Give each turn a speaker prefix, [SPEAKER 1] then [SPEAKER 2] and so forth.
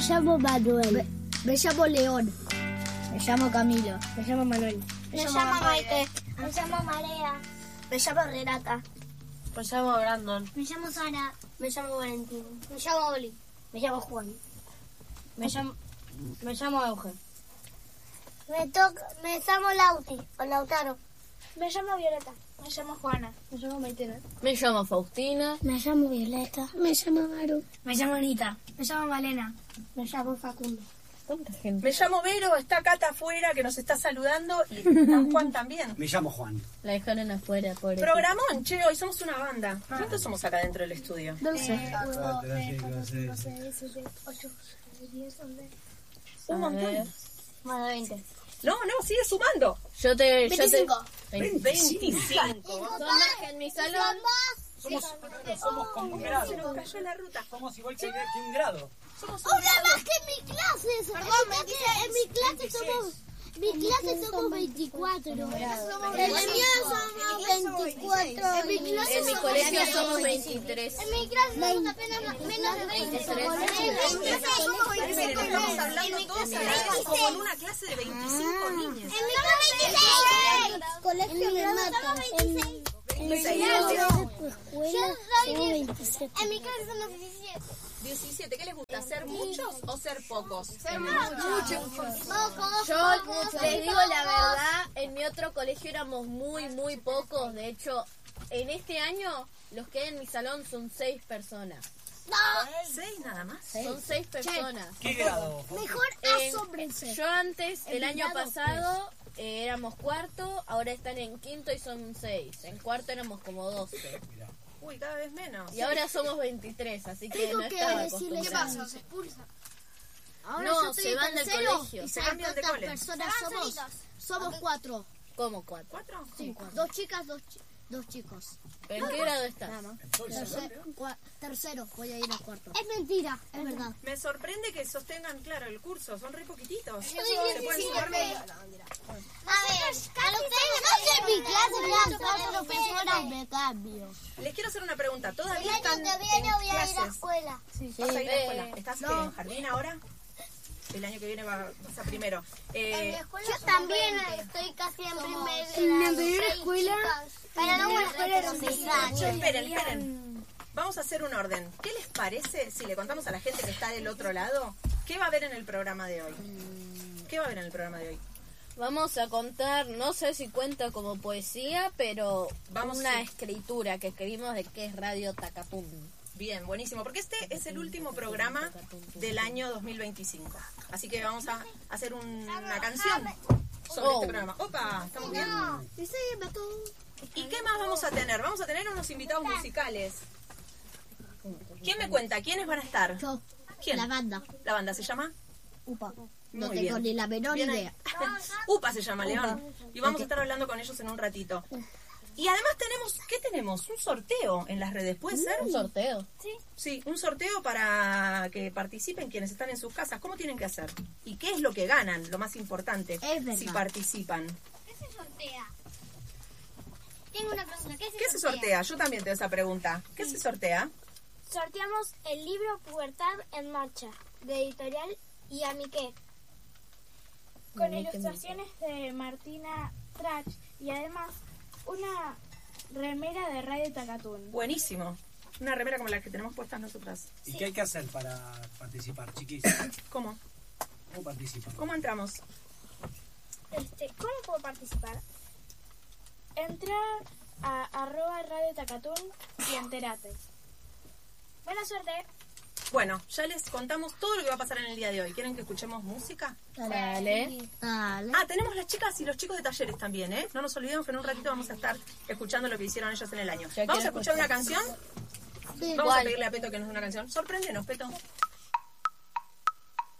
[SPEAKER 1] llamo Manuel.
[SPEAKER 2] Me llamo León.
[SPEAKER 3] Me llamo Camilo.
[SPEAKER 2] Me llamo Manuel.
[SPEAKER 1] Me llamo Maite. Me llamo Marea.
[SPEAKER 2] Me llamo Renata.
[SPEAKER 3] Me llamo Brandon.
[SPEAKER 1] Me llamo Sara.
[SPEAKER 2] Me llamo Valentín.
[SPEAKER 1] Me llamo Oli.
[SPEAKER 2] Me llamo Juan.
[SPEAKER 3] Me llamo Eugen.
[SPEAKER 1] Me llamo Lauti o Lautaro.
[SPEAKER 4] Me llamo Violeta. Me llamo Juana.
[SPEAKER 2] Me llamo Maitena.
[SPEAKER 3] Me llamo Faustina.
[SPEAKER 1] Me llamo Violeta. Me llamo Maru.
[SPEAKER 2] Me llamo Anita.
[SPEAKER 4] Me llamo Malena.
[SPEAKER 1] Me llamo Facundo.
[SPEAKER 3] ¿Cuánta gente?
[SPEAKER 5] Me llamo Vero, está Cata afuera que nos está saludando y está Juan también.
[SPEAKER 6] Me llamo Juan.
[SPEAKER 3] La dejaron afuera, pobre.
[SPEAKER 5] Programón, che, hoy somos una banda. ¿Cuántos somos acá dentro del estudio?
[SPEAKER 1] 12.
[SPEAKER 4] 1, 2, 3, 4, 5, 6, 7, 8, 9, 10, 11.
[SPEAKER 5] Un montón.
[SPEAKER 1] Más de 20.
[SPEAKER 5] No, sigue sumando.
[SPEAKER 3] Yo te...
[SPEAKER 2] 25.
[SPEAKER 5] 25.
[SPEAKER 3] Son más que en mi salón.
[SPEAKER 6] Somos como un grado.
[SPEAKER 5] Se nos cayó la ruta.
[SPEAKER 6] Somos igual que un grado.
[SPEAKER 1] Una más que en mi clase. Perdón, en mi clase somos... Mi clase somos 24. En el mío somos 24.
[SPEAKER 2] En mi clase
[SPEAKER 3] En mi colegio somos 23.
[SPEAKER 1] En mi clase somos apenas menos de 20. En mi clase somos 25.
[SPEAKER 5] Estamos hablando todos a como en una clase de 25 niñas.
[SPEAKER 1] En mi clase 26. Colegio de Mata. En mi escuela somos 27. En mi clase somos 17.
[SPEAKER 5] 17. ¿Qué les gusta? ¿Ser muchos o ser pocos?
[SPEAKER 1] Ser muchos. Pocos.
[SPEAKER 3] Yo les digo la verdad, en mi otro colegio éramos muy pocos. De hecho, en este año los que hay en mi salón son 6 personas.
[SPEAKER 5] 6 nada más.
[SPEAKER 3] Son 6 personas.
[SPEAKER 6] ¿Qué grado?
[SPEAKER 1] Mejor asómbrense.
[SPEAKER 3] Yo antes, el año pasado, éramos cuarto, ahora están en quinto y son 6. En cuarto éramos como 12.
[SPEAKER 5] Uy, cada vez menos.
[SPEAKER 3] Y ahora somos 23, así que no estaba acostumbrada.
[SPEAKER 2] ¿Qué pasa? ¿Se expulsa?
[SPEAKER 1] Ahora
[SPEAKER 3] No,
[SPEAKER 1] yo estoy
[SPEAKER 3] se
[SPEAKER 1] en
[SPEAKER 3] van del
[SPEAKER 1] tercero,
[SPEAKER 3] colegio.
[SPEAKER 1] ¿Y
[SPEAKER 5] Se
[SPEAKER 1] sabes
[SPEAKER 5] cambian de
[SPEAKER 1] cuántas
[SPEAKER 5] cole.
[SPEAKER 1] personas somos? Somos 4.
[SPEAKER 3] ¿Cómo 4?
[SPEAKER 5] ¿4?
[SPEAKER 1] Sí, 2 chicas, 2 chicos.
[SPEAKER 3] ¿En qué grado estás?
[SPEAKER 1] Tercero, voy a ir al cuarto. Es mentira, es verdad.
[SPEAKER 5] Me sorprende que sostengan, claro, el curso. Son re poquititos.
[SPEAKER 1] Sí,
[SPEAKER 5] Se pueden sumar medio.
[SPEAKER 1] A ver, a ustedes no en mi clase, las profesoras me cambio.
[SPEAKER 5] Les quiero hacer una pregunta.
[SPEAKER 1] El
[SPEAKER 5] ¿Todavía
[SPEAKER 1] año
[SPEAKER 5] están
[SPEAKER 1] que viene
[SPEAKER 5] en
[SPEAKER 1] voy a ir a la
[SPEAKER 5] clases?
[SPEAKER 1] escuela.
[SPEAKER 5] ¿Vas a ir a la escuela? ¿Estás en jardín ahora? El año que viene vas a primero.
[SPEAKER 1] Yo también estoy casi en primer grado.
[SPEAKER 2] En mi anterior escuela...
[SPEAKER 1] Pero no voy a escuela de 6 años.
[SPEAKER 5] Esperen. Vamos a hacer un orden. ¿Qué les parece si le contamos a la gente que está del otro lado qué va a haber en el programa de hoy? ¿Qué va a haber en el programa de hoy?
[SPEAKER 3] Vamos a contar, no sé si cuenta como poesía, pero
[SPEAKER 5] Vamos
[SPEAKER 3] una
[SPEAKER 5] a-
[SPEAKER 3] escritura que escribimos de qué es Radio Tacapum.
[SPEAKER 5] Bien, buenísimo, porque este es el último programa del año 2025. Así que vamos a hacer una canción sobre este programa. ¡Opa! ¿Estamos bien? ¿Y qué más vamos a tener? Vamos a tener unos invitados musicales. ¿Quién me cuenta? ¿Quiénes van a estar?
[SPEAKER 1] Yo,
[SPEAKER 5] ¿Quién?
[SPEAKER 1] la banda.
[SPEAKER 5] ¿La banda se llama?
[SPEAKER 1] Upa. No
[SPEAKER 5] Muy
[SPEAKER 1] tengo
[SPEAKER 5] bien.
[SPEAKER 1] ni la menor
[SPEAKER 5] Bien ahí.
[SPEAKER 1] idea.
[SPEAKER 5] UPA se llama, León. Y vamos a estar hablando con ellos en un ratito. Y además tenemos, ¿qué tenemos? Un sorteo en las redes, ¿puede ser?
[SPEAKER 3] ¿Un sorteo?
[SPEAKER 5] Sí, un sorteo para que participen quienes están en sus casas. ¿Cómo tienen que hacer? ¿Y qué es lo que ganan? Lo más importante,
[SPEAKER 1] Es verdad.
[SPEAKER 5] si participan.
[SPEAKER 1] ¿Qué se sortea? Tengo una pregunta.
[SPEAKER 5] ¿Qué se sortea? Yo también tengo esa pregunta. ¿Qué se sortea?
[SPEAKER 4] Sorteamos el libro Pubertad en Marcha, de Editorial y Amiqué, con ilustraciones de Martina Trach y además una remera de Radio Tacatún.
[SPEAKER 5] Buenísimo. Una remera como la que tenemos puestas nosotras.
[SPEAKER 6] ¿Y qué hay que hacer para participar, chiquis?
[SPEAKER 5] ¿Cómo?
[SPEAKER 6] ¿Cómo participan?
[SPEAKER 5] ¿Cómo entramos?
[SPEAKER 4] ¿Cómo puedo participar? Entra a @Radio Tacatún y entérate. Buena suerte.
[SPEAKER 5] Bueno, ya les contamos todo lo que va a pasar en el día de hoy. ¿Quieren que escuchemos música?
[SPEAKER 3] Dale.
[SPEAKER 1] Dale.
[SPEAKER 5] Ah, tenemos las chicas y los chicos de talleres también, ¿eh? No nos olvidemos que en un ratito vamos a estar escuchando lo que hicieron ellos en el año.
[SPEAKER 3] Ya
[SPEAKER 5] ¿Vamos a
[SPEAKER 3] quiero
[SPEAKER 5] escuchar una canción?
[SPEAKER 1] Sí.
[SPEAKER 5] Vamos a pedirle a Peto que nos dé una canción. Sorpréndenos, Peto.